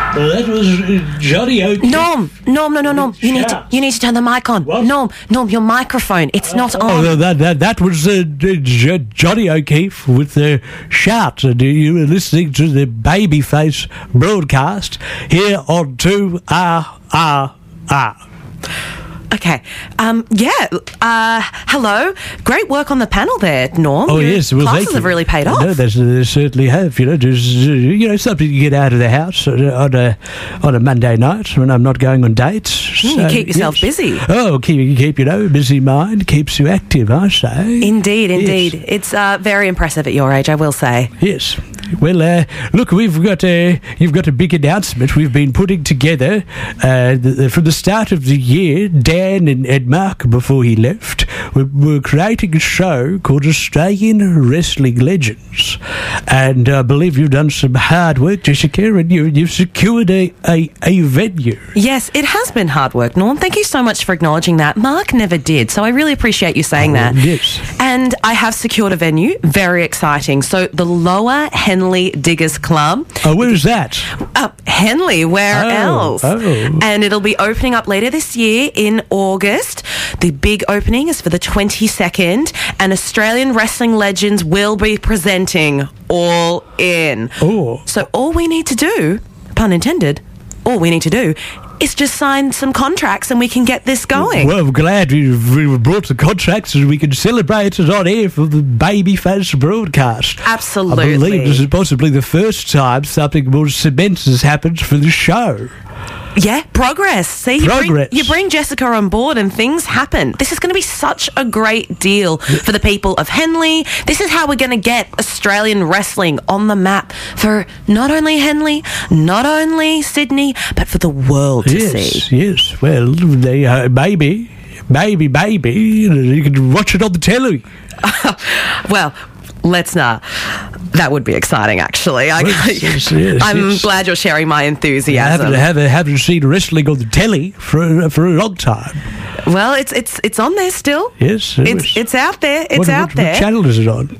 That was Johnny O'Keefe. Norm. You need to turn the mic on. What? Norm, your microphone. It's not on. That was Johnny O'Keefe with the shout. And you were listening to the Babyface broadcast here on 2RRR. Okay. Hello. Great work on the panel there, Norm. Oh, Your yes. Well, classes have really paid off. No, they certainly have. Just, something to get out of the house on a Monday night when I'm not going on dates. You keep yourself busy. Oh, keep busy mind keeps you active, I say. Indeed. Yes. It's very impressive at your age, I will say. Yes. Well, look, you've got a big announcement we've been putting together from the start of the year. Dan and Mark, before he left, were creating a show called Australian Wrestling Legends. And I believe you've done some hard work, Jessica, and you've secured a venue. Yes, it has been hard work, Norm. Thank you so much for acknowledging that. Mark never did, so I really appreciate you saying that. Yes. And I have secured a venue. Very exciting. So the Lower Henley Diggers Club. Oh, where is that? Henley, where else? Oh. And it'll be opening up later this year in August. The big opening is for the 22nd, and Australian Wrestling Legends will be presenting All In. Oh. So all we need to do, pun intended, is just sign some contracts and we can get this going. Well, I'm glad we brought the contracts and we can celebrate it on air for the Babyface broadcast. Absolutely. I believe this is possibly the first time something more cement has happened for the show. Yeah, progress. See, you bring Jessica on board and things happen. This is going to be such a great deal for the people of Henley. This is how we're going to get Australian wrestling on the map for not only Henley, not only Sydney, but for the world to see. Yes. Well, maybe, you can watch it on the telly. Well, let's not. That would be exciting, actually. I'm glad you're sharing my enthusiasm. I haven't seen wrestling on the telly for a long time. Well, it's on there still. Yes, it's out there. What channel is it on?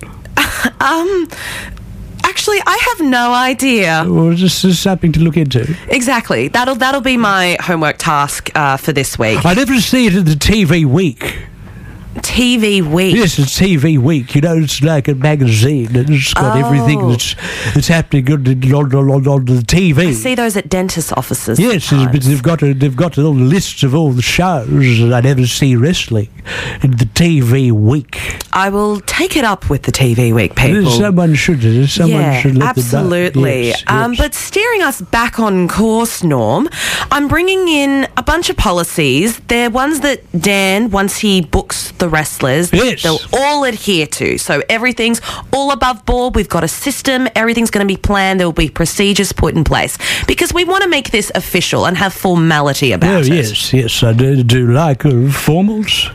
Actually, I have no idea. Well, this is something to look into. Exactly. That'll be my homework task for this week. I never see it in the TV Week. TV Week. Yes, it's TV Week. It's like a magazine. It's got everything that's happening on the TV. I see those at dentist offices. Yes, they've got all the lists of all the shows. I never see wrestling in the TV Week. I will take it up with the TV Week people. Someone should let absolutely. them know. Yes. But steering us back on course, Norm, I'm bringing in a bunch of policies. They're ones that Dan, once he books the wrestlers, they'll all adhere to. So everything's all above board. We've got a system. Everything's going to be planned. There will be procedures put in place because we want to make this official and have formality about it. Yes. I do like formals.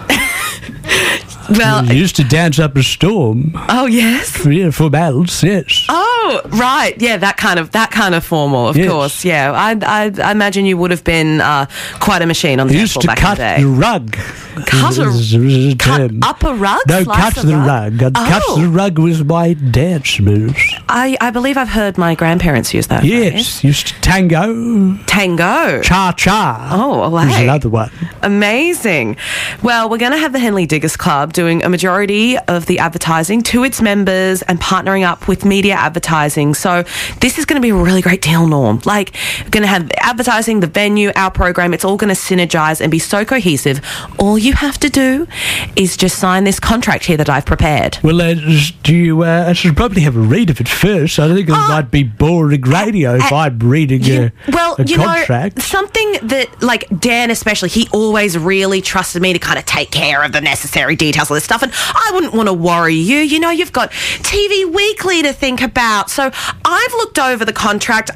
Well, I used to dance up a storm. Oh yes. Yeah, formals. Yes. Oh right, yeah, that kind of formal, of course. Yeah, I imagine you would have been quite a machine on the table back in the day. Used to cut the rug. Cut up a rug? No, cut the rug. Cut the rug with my dance moves. I believe I've heard my grandparents use that. Yes, used to tango. Cha-cha. Oh, wow. There's another one. Amazing. Well, we're going to have the Henley Diggers Club doing a majority of the advertising to its members and partnering up with media advertising. So this is going to be a really great deal, Norm. Like, we're going to have advertising, the venue, our program. It's all going to synergize and be so cohesive. All you have to do is just sign this contract here that I've prepared. Well, I should probably have a read of it first. I think it might be boring radio if I'm reading a contract. Something that, like, Dan especially, he always really trusted me to kind of take care of the necessary details of this stuff, and I wouldn't want to worry you. You know, you've got TV Weekly to think about. So I've looked over the contract.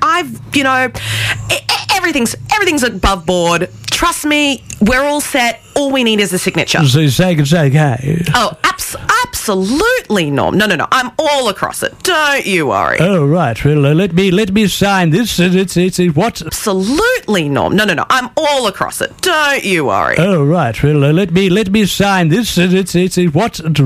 Everything's above board. Trust me, we're all set. All we need is a signature. So you're saying it's okay? Oh, absolutely, Norm. No. I'm all across it. Don't you worry. Oh, right. Well, let me sign this. It's what? Absolutely, Norm. No. I'm all across it. Don't you worry. Oh, right. Well, let me sign this. It's what day?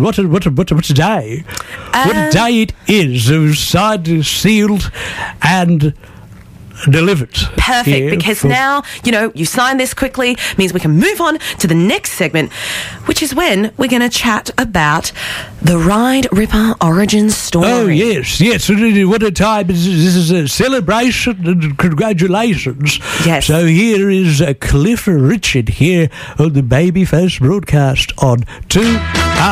What day it is? Signed, sealed, and delivered. Perfect, because now, you sign this quickly, means we can move on to the next segment, which is when we're going to chat about the Ride Ripper origin story. Oh, yes. What a time. This is a celebration and congratulations. Yes. So here is Cliff Richard here on the Babyface broadcast on 2